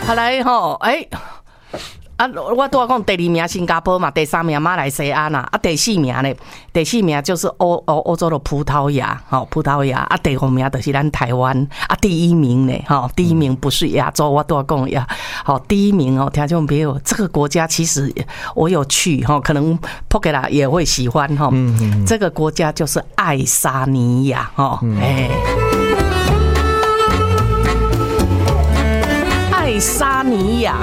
后来吼，我拄仔讲第2名新加坡嘛，第3名马来西亚啦，第4名呢？第4名就是欧洲的葡萄牙，葡萄牙第5名就是咱台湾第1名呢，第1名不是亚洲，我拄仔讲呀，第1名听众朋友，这个国家其实我有去可能 Pokela 也会喜欢这个国家就是爱沙尼亚爱沙尼亚。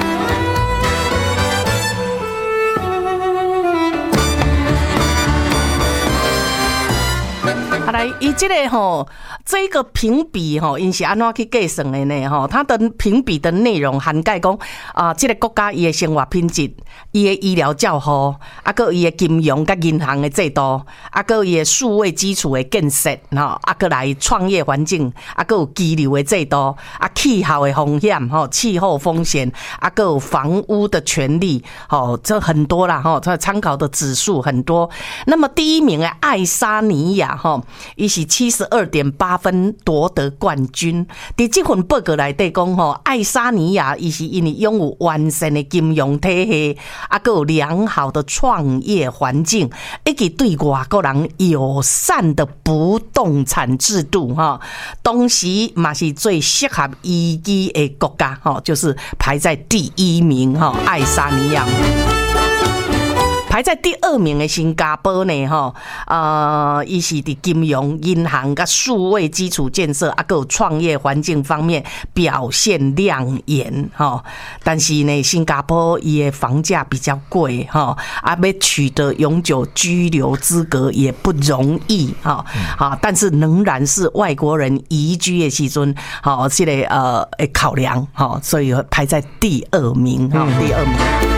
来，伊这个这个评比因是安怎去计算的呢？它的评比的内容涵盖讲这个国家伊的生活品质、伊的医疗照护，还有伊的金融甲银行的制度，还有伊的数位基础的建设，还有来创业环境，还有居留的制度，气候的风险，气候风险，还有房屋的权利，这很多啦，这参考的指数很多。那么第1名的爱沙尼亚伊是72.8分夺得冠军。伫这份报告内底讲爱沙尼亚伊是因为拥有完善的金融体系，还有良好的创业环境，以及对外国人友善的不动产制度同时嘛是最适合移居的国家就是排在第1名爱沙尼亚。排在第2名的新加坡呢，伊是伫金融、银行甲数位基础建设，还有创业环境方面表现亮眼但是呢，新加坡伊的房价比较贵要取得永久居留资格也不容易但是仍然是外国人移居的时阵这个考量所以排在第2名第2名。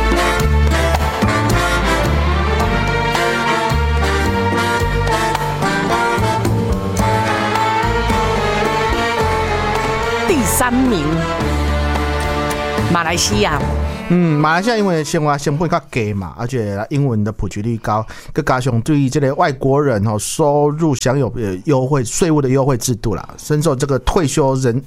第3名，马来西亚。 马来西亚因为生活成本较低嘛，而且英文的普及率高，再加上对于这个外国人收入享有优惠税务的优惠制度啦，深受这个退休人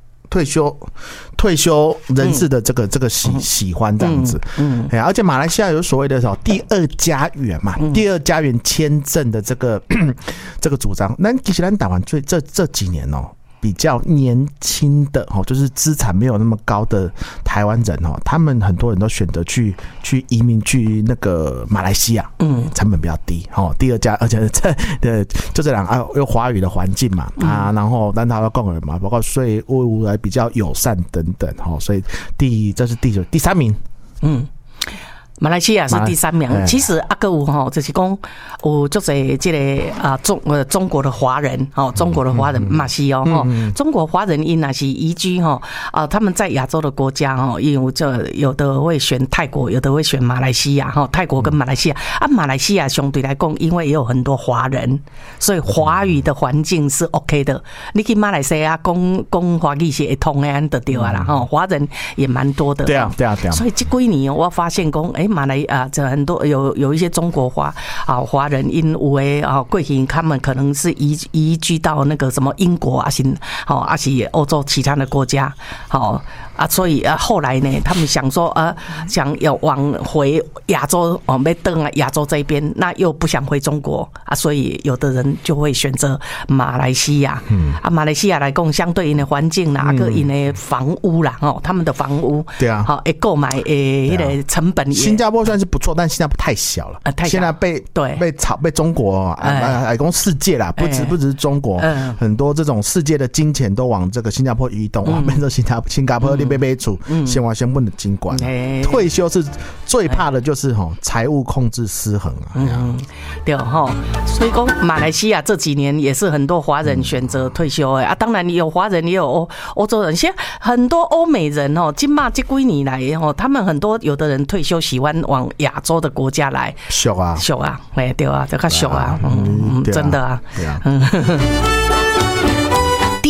士的这个喜欢这样子，而且马来西亚有所谓的第2家园嘛，第2家园签证的这个主张。那其实咱台湾这几年比较年轻的就是资产没有那么高的台湾人他们很多人都选择去移民去那个马来西亚，成本比较低第2家，而且就这两有华语的环境嘛然后但他要共人嘛，包括税务来比较友善等等所以这是第3名。 马来西亚是第3名。其实还有就是讲有足侪这个中国的华人中国的华人嘛是中国华人因若是移居他们在亚洲的国家因为有的会选泰国，有的会选马来西亚泰国跟马来西亚马来西亚相对来讲因为也有很多华人，所以华语的环境是 OK 的。你去马来西亚讲华语是会通的就对啦华人也蛮多的。 对啊。 所以这几年我发现讲马来这很多有一些中国华人因有的过去他们可能是移居到那个什么英国还是欧洲其他的国家所以后来呢他们想说想要往回亚洲要回亚洲这边，那又不想回中国所以有的人就会选择马来西亚马来西亚来讲相对应的环境啦跟因的房屋啦他们的房屋对啊购买那个成本也新加坡算是不错，但新加坡太小了现在被中国讲世界啦不只是中国很多这种世界的金钱都往这个新加坡移动变成新加坡你被处先完先不能监管退休是最怕的就是财务控制失衡对所以说马来西亚这几年也是很多华人选择退休当然有华人也有欧洲人，现在很多欧美人现在这几年来他们很多有的人退休喜欢往亚洲的国家来俗啊对啊这个俗真的对啊第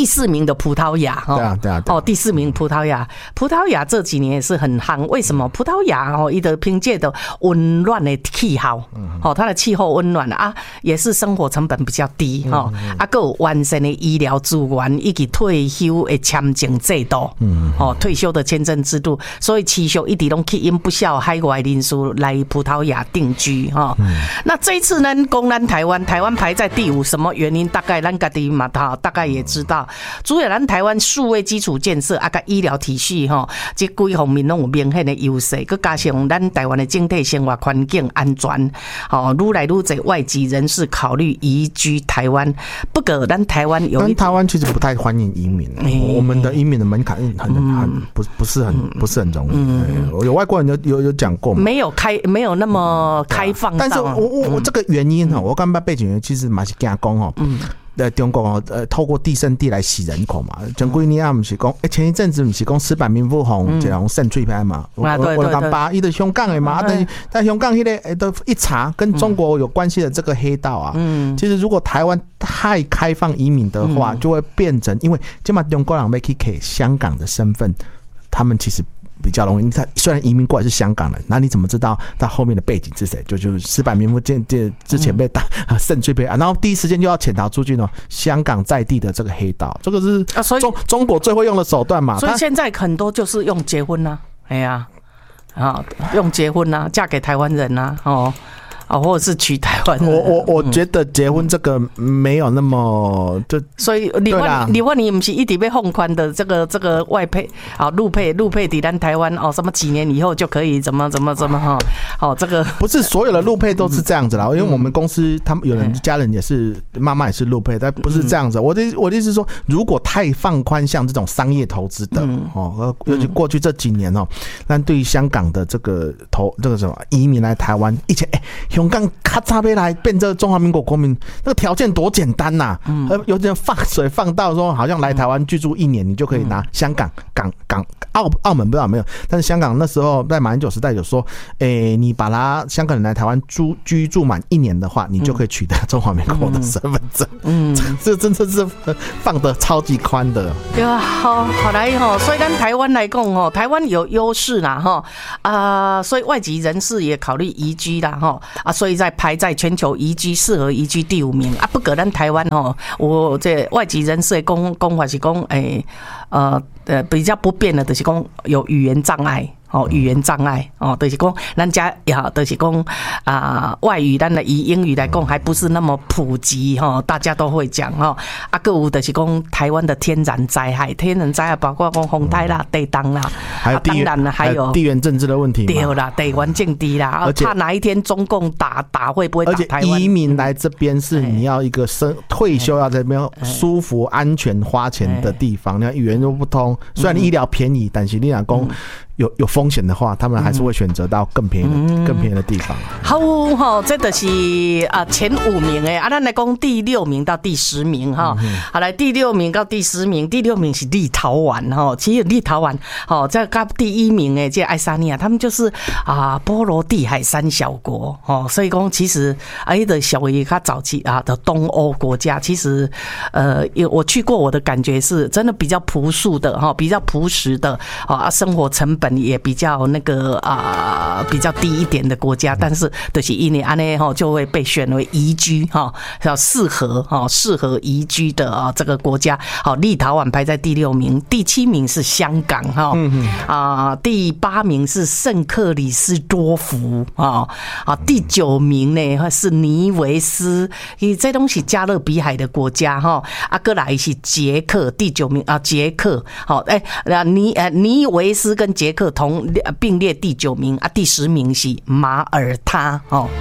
4名的葡萄牙哈， 对啊， 第4名葡萄牙这几年也是很夯，为什么？葡萄牙伊的凭借的温暖的气候，它的气候温暖啊，也是生活成本比较低哈，啊，还有完善的医疗资源以及退休的签证制度，退休的签证制度，所以持续一直拢吸引不少海外人士来葡萄牙定居哈。那这一次呢，讲咱台湾排在第5，什么原因？大概咱家己嘛，大概也知道，主要咱台湾数位基础建设啊，甲医疗体系吼，这几方面拢有明显的优势，佮加上咱台湾的整体生活环境安全，愈来愈多外籍人士考虑移居台湾。不过咱台湾有， 台湾其实不太欢迎移民，我们的移民的门槛不是很容易。有外国人有讲过吗？ 没有那么开放。 但是我这个原因我刚把背景原因其实嘛是惊讲中国透过地生地来洗人口嘛，前几年不是讲，前一阵子不是讲石板民夫红这种渗水派嘛，我讲把伊的香港的嘛，但香港迄个都一查跟中国有关系的这个黑道啊，其实如果台湾太开放移民的话，就会变成，因为今嘛中国人要去给香港的身份，他们其实比较容易。他虽然移民过来是香港人，那你怎么知道他后面的背景是谁？就是石板民夫之前被打渗罪被然后第一时间就要潜逃出去呢。香港在地的这个黑道，这个是中国最会用的手段嘛。 所以现在很多就是用结婚啊，哎呀，用结婚啊，嫁给台湾人啊，或者是娶台湾人。 我觉得结婚这个没有那么所以你不是一直被放宽的这个外配陆配抵咱台湾什么几年以后就可以怎么这个不是所有的陆配都是这样子啦，因为我们公司他们有人家人也是妈妈也是陆配，但不是这样子。我的意思是说，如果太放宽像这种商业投资的尤其过去这几年那对于香港的这个什么移民来台湾，以前香港咔嚓杯来变成中华民国国民，那个条件多简单呐！有点放水放到说，好像来台湾居住1年，你就可以拿香港、澳门不知道有没有，但是香港那时候在马英九时代有说，你把香港人来台湾居住满1年的话，你就可以取得中华民国的身份证。这真的是放得超级宽的。 对啊，好来所以咱台湾来讲台湾有优势啦所以外籍人士也考虑移居啦所以排在全球适合移居第5名啊。不过咱台湾我这外籍人士的讲法是讲比较不便的，就是讲有语言障碍。语言障碍就是讲咱家就是讲外语咱的以英语来讲还不是那么普及大家都会讲还有就是讲台湾的天然灾害包括讲风台啦、地震啦， 还有还有地缘政治的问题， 对啦，地缘政治啦，怕哪一天中共打会不会打台湾？ 而且移民来这边是你要一个退休要在这边舒服、安全、花钱的地方，你语言又不通，虽然医疗便宜，但是你讲有风险的话，他们还是会选择到更便宜的地方。 好，这就是前5名咱来讲第6名到第10名好来第6名到第10名，第6名是立陶宛其实立陶宛这个第1名这爱沙尼亚，他们就是波罗的海3小国所以讲其实的小于较早期的东欧国家，其实我去过，我的感觉是真的比较朴素的比较朴实的生活成本也比较那个比较低一点的国家，但是就是因为安尼就会被选为宜居适合宜居的这个国家。立陶宛排在第6名，第7名是香港第8名是圣克里斯多福第9名呢是尼维斯，这东西加勒比海的国家再来是捷克，第9名捷克尼维斯跟捷克并列第9名第10名是马耳他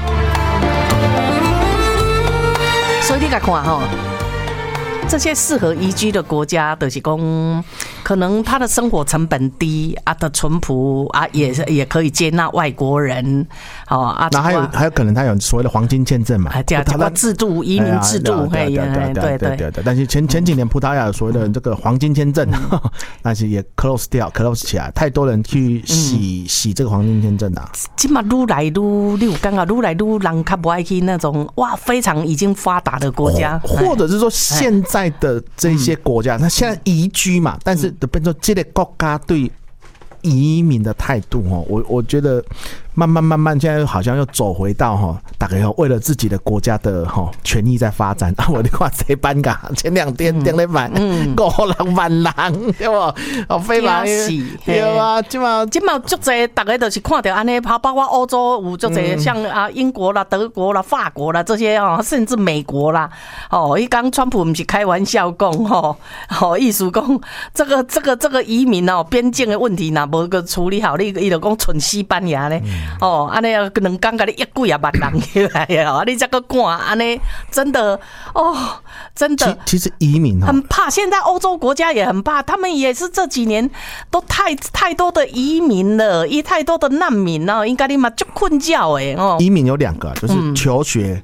所以你来看这些适合宜居的国家，就是说可能他的生活成本低的淳朴也可以接纳外国人那还有可能他有所谓的黄金签证嘛， 他制度移民制度对。但是前几年葡萄牙有所谓的这个黄金签证但是也 close 起来，太多人去洗这个黄金签证现在愈来愈你有感觉愈来愈人较不爱去那种非常已经发达的国家， 或者是说现在在的这些国家，他现在移居嘛，但是变成这个国家对移民的态度我觉得慢慢现在好像又走回到大概为了自己的国家的权益在发展我你看这班噶前2天顶咧办5-6万人对不飞马对啊今嘛足侪大家都是看到安尼包括欧洲有足侪像英国啦德国啦法国啦这些甚至美国啦他刚川普不是开玩笑讲意思讲这个移民边境的问题哪无个处理好，你就讲剩西班牙呢？安尼2天甲你1几万人起来你这个赶安尼真的真的。 其实移民很怕，现在欧洲国家也很怕，他们也是这几年都太多的移民了，太多的难民了，应该你嘛就困觉移民有2个，就是求学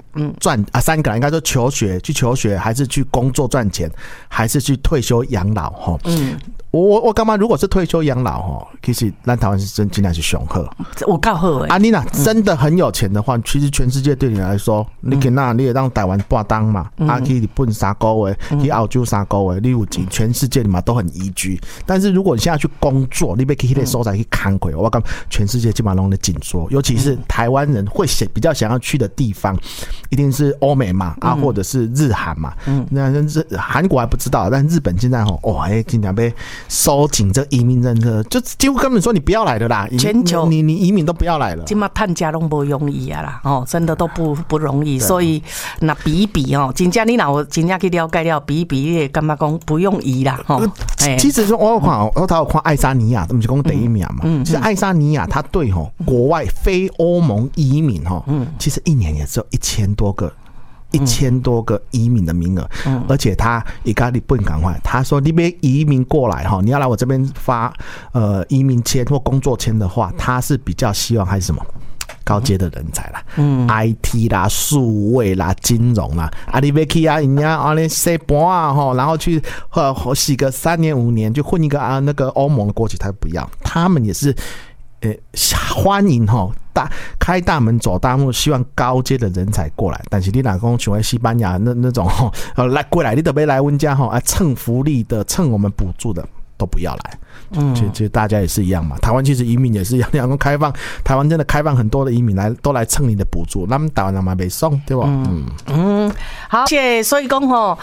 3个应该说求学，还是去工作赚钱，还是去退休养老我干嘛？如果是退休养老其实咱台湾是真的是雄厚， 我够好你若真的很有钱的话，其实全世界对你来说，你去那你也让台湾半当嘛，去日本3个月，去澳洲3个月，你有钱，全世界嘛都很宜居。但是如果你现在去工作，你要去那个所在去看过，我讲全世界基本上都在紧缩，尤其是台湾人会比较想要去的地方，一定是欧美嘛，或者是日韩嘛。那韩国还不知道，但日本现在今年被收紧这移民政策，就几乎根本说你不要来的啦， 全球你移民都不要来了。 现在探家都不容易啦，真的都不容易。所以那比一比真正你若真正去了解了，比一比你也感觉讲不用移啦。 其实说我有看爱沙尼亚，他们是讲第1名嘛。其实爱沙尼亚他对国外非欧盟移民其实1年也只有1000多个移民的名额，而且他也跟日本赶快，他说你要移民过来你要来我这边发移民签或工作签的话，他是比较希望还是什么高阶的人才啦，IT 啦、数位啦、金融啦，你要去人家洗盘然后去洗个3年5年就混一个那个欧盟的国籍，他不要，他们也是欢迎开大门走大路，希望高阶的人才过来。但是你哪讲像西班牙那种来过来，你都别来我们家蹭福利的、蹭我们补助的都不要来。其实大家也是一样嘛。台湾其实移民也是一样，两个开放，台湾真的开放很多的移民都来蹭你的补助，那么台湾人嘛没送，对吧？ 好，所以讲